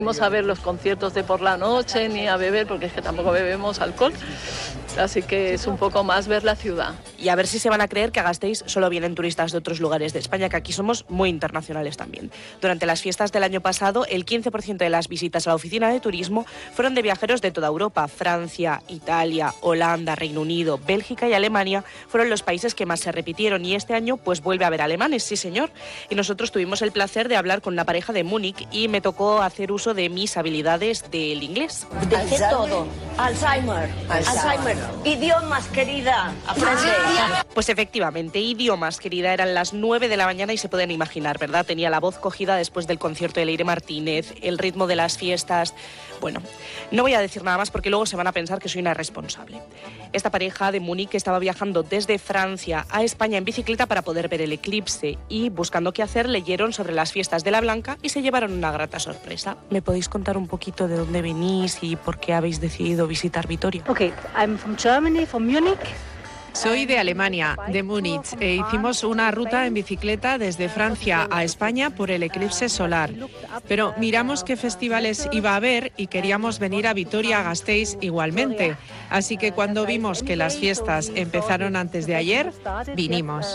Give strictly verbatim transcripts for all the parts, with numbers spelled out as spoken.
Vamos a ver los conciertos de por la noche, ni a beber, porque es que tampoco bebemos alcohol, así que es un poco más ver la ciudad. Y a ver si se van a creer que a Gasteiz solo vienen turistas de otros lugares de España, que aquí somos muy internacionales también. Durante las fiestas del año pasado, el quince por ciento de las visitas a la oficina de turismo fueron de viajeros de toda Europa. Francia, Italia, Holanda, Reino Unido, Bélgica y Alemania fueron los países que más se repitieron, y este año pues vuelve a haber alemanes, sí señor. Y nosotros tuvimos el placer de hablar con una pareja de Múnich y me tocó hacer uso de mis habilidades del inglés. De hacer todo. Alzheimer. Alzheimer. Idiomas, querida. Aprende. Pues efectivamente, idiomas, querida. Eran las nueve de la mañana y se pueden imaginar, ¿verdad? Tenía la voz cogida después del concierto de Leire Martínez, el ritmo de las fiestas. Bueno, no voy a decir nada más porque luego se van a pensar que soy una irresponsable. Esta pareja de Múnich estaba viajando desde Francia a España en bicicleta para poder ver el eclipse y, buscando qué hacer, leyeron sobre las fiestas de la Blanca y se llevaron una grata sorpresa. ¿Me podéis contar un poquito de dónde venís y por qué habéis decidido visitar Vitoria? Okay, I'm from Germany, from Munich. Soy de Alemania, de Múnich, e hicimos una ruta en bicicleta desde Francia a España por el eclipse solar. Pero miramos qué festivales iba a haber y queríamos venir a Vitoria-Gasteiz igualmente. Así que cuando vimos que las fiestas empezaron antes de ayer, vinimos.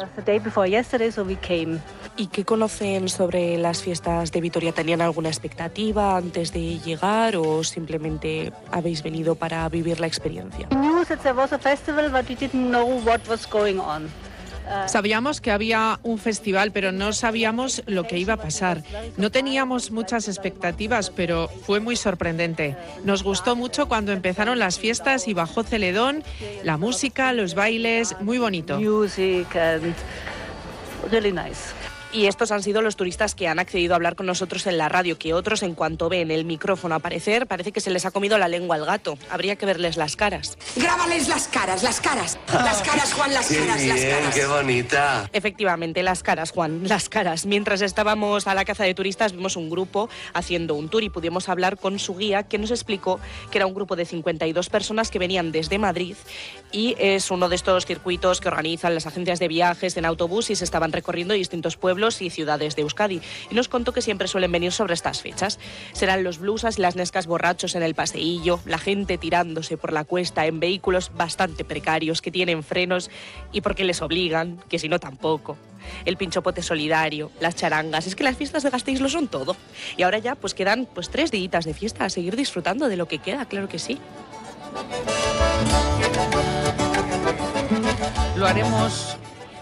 ¿Y qué conocen sobre las fiestas de Vitoria? ¿Tenían alguna expectativa antes de llegar o simplemente habéis venido para vivir la experiencia? Sabíamos que había un festival, pero no sabíamos lo que iba a pasar. No teníamos muchas expectativas, pero fue muy sorprendente. Nos gustó mucho cuando empezaron las fiestas y bajó Celedón, la música, los bailes, muy bonito. Music and really nice. Y estos han sido los turistas que han accedido a hablar con nosotros en la radio, que otros, en cuanto ven el micrófono aparecer, parece que se les ha comido la lengua al gato. Habría que verles las caras. Grábales las caras, las caras. Las caras, Juan, las qué caras, bien, las caras. ¡Qué bonita! Efectivamente, las caras, Juan, las caras. Mientras estábamos a la caza de turistas, vimos un grupo haciendo un tour y pudimos hablar con su guía, que nos explicó que era un grupo de cincuenta y dos personas que venían desde Madrid, y es uno de estos circuitos que organizan las agencias de viajes en autobús, y se estaban recorriendo distintos pueblos y ciudades de Euskadi, y nos contó que siempre suelen venir sobre estas fechas. Serán los blusas y las nescas borrachos en el paseillo, la gente tirándose por la cuesta en vehículos bastante precarios que tienen frenos y porque les obligan, que si no tampoco. El pinchopote solidario, las charangas, es que las fiestas de Gasteiz lo son todo. Y ahora ya pues quedan pues tres días de fiesta, a seguir disfrutando de lo que queda, claro que sí. Lo haremos...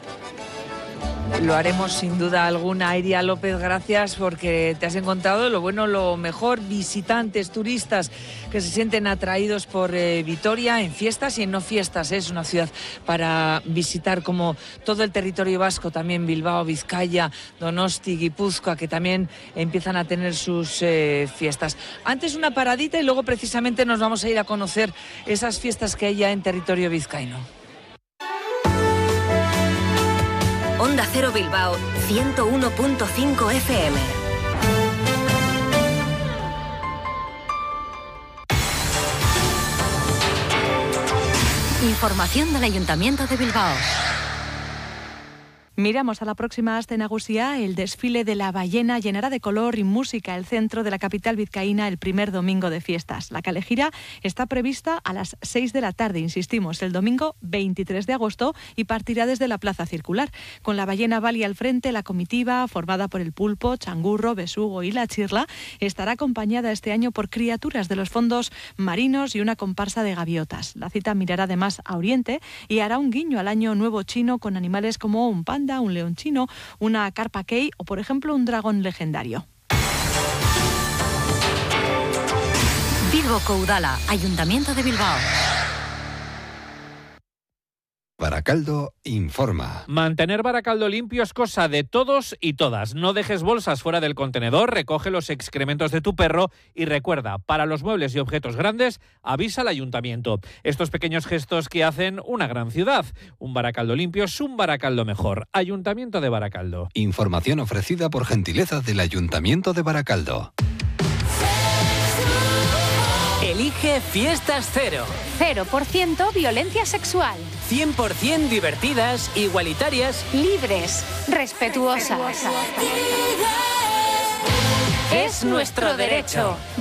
Lo haremos sin duda alguna. Iria López, gracias, porque te has encontrado lo bueno, lo mejor, visitantes, turistas que se sienten atraídos por eh, Vitoria en fiestas y en no fiestas. Es una ciudad para visitar, como todo el territorio vasco, también Bilbao, Vizcaya, Donosti, Guipúzcoa, que también empiezan a tener sus eh, fiestas. Antes una paradita y luego precisamente nos vamos a ir a conocer esas fiestas que hay ya en territorio vizcaíno. Onda Cero Bilbao, ciento uno punto cinco F M. Información del Ayuntamiento de Bilbao. Miramos a la próxima aste nagusia. El desfile de la ballena llenará de color y música el centro de la capital vizcaína el primer domingo de fiestas. La calejira está prevista a las seis de la tarde, insistimos, el domingo veintitrés de agosto, y partirá desde la Plaza Circular. Con la ballena Bali al frente, la comitiva, formada por el pulpo, changurro, besugo y la chirla, estará acompañada este año por criaturas de los fondos marinos y una comparsa de gaviotas. La cita mirará además a Oriente y hará un guiño al año nuevo chino con animales como un panda, un león chino, una carpa kei o, por ejemplo, un dragón legendario. Bilbo Udala, Ayuntamiento de Bilbao. Baracaldo informa. Mantener Baracaldo limpio es cosa de todos y todas. No dejes bolsas fuera del contenedor, recoge los excrementos de tu perro y recuerda, para los muebles y objetos grandes, avisa al ayuntamiento. Estos pequeños gestos que hacen una gran ciudad. Un Baracaldo limpio es un Baracaldo mejor. Ayuntamiento de Baracaldo. Información ofrecida por gentileza del Ayuntamiento de Baracaldo. Elige Fiestas Cero. Cero por ciento violencia sexual. cien por ciento divertidas, igualitarias, libres, respetuosas. Es nuestro derecho.